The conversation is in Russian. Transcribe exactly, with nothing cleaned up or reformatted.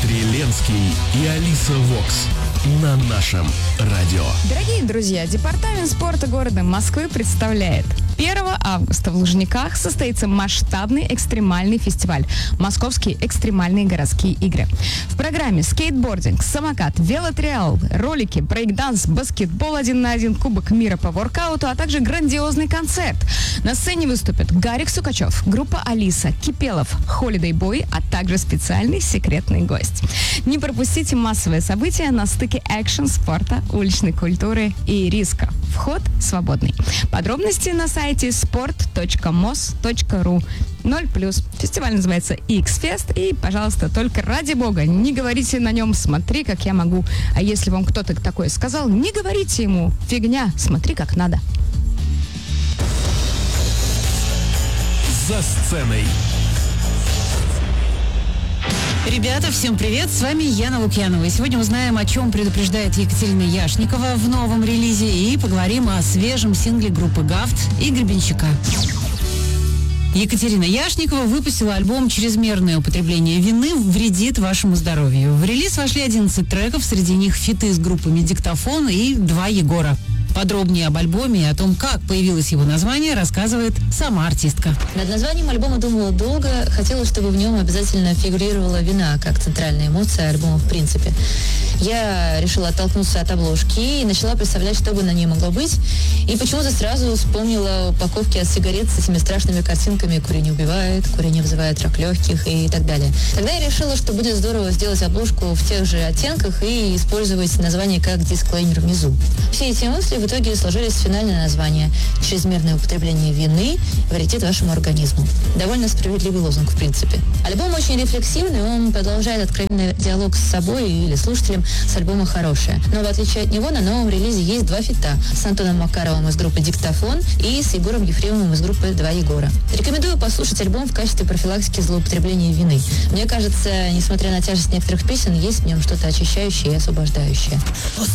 Дмитрий Ленский и Алиса Вокс на нашем радио. Дорогие друзья, Департамент спорта города Москвы представляет: первого августа в Лужниках состоится масштабный экстремальный фестиваль «Московские экстремальные городские игры». В программе скейтбординг, самокат, велотриал, ролики, брейкданс, баскетбол один на один, Кубок мира по воркауту, а также грандиозный концерт. На сцене выступят Гарик Сукачев, группа Алиса, Кипелов, Holiday Boy, а также специальный секретный гость. Не пропустите массовое событие на стыке экшен, спорта, уличной культуры и риска. Вход свободный. Подробности на сайте спорт точка мос точка ру. Ноль плюс. Фестиваль называется X-Fest. И, пожалуйста, только ради бога, не говорите на нем «смотри, как я могу». А если вам кто-то такое сказал, не говорите ему «фигня, смотри, как надо». За сценой. Ребята, всем привет, с вами Яна Лукьянова. И сегодня узнаем, о чем предупреждает Екатерина Яшникова в новом релизе, и поговорим о свежем сингле группы Гафт и Гребенщика. Екатерина Яшникова выпустила альбом «Чрезмерное употребление вины вредит вашему здоровью». В релиз вошли одиннадцать треков, среди них фиты с группами «Диктофон» и «Два Егора». Подробнее об альбоме и о том, как появилось его название, рассказывает сама артистка. Над названием альбома думала долго. Хотела, чтобы в нем обязательно фигурировала вина, как центральная эмоция альбома в принципе. Я решила оттолкнуться от обложки и начала представлять, что бы на ней могло быть. И почему-то сразу вспомнила упаковки от сигарет с этими страшными картинками «Курение убивает», «Курение вызывает рак легких» и так далее. Тогда я решила, что будет здорово сделать обложку в тех же оттенках и использовать название как дисклеймер внизу. Все эти мысли в итоге сложились в финальное название «Чрезмерное употребление вины вредит вашему организму». Довольно справедливый лозунг, в принципе. Альбом очень рефлексивный, он продолжает откровенный диалог с собой или слушателем с альбома «Хорошее». Но в отличие от него на новом релизе есть два фита с Антоном Макаровым из группы «Диктофон» и с Егором Ефремовым из группы «Два Егора». Рекомендую послушать альбом в качестве профилактики злоупотребления вины. Мне кажется, несмотря на тяжесть некоторых песен, есть в нем что-то очищающее и освобождающее.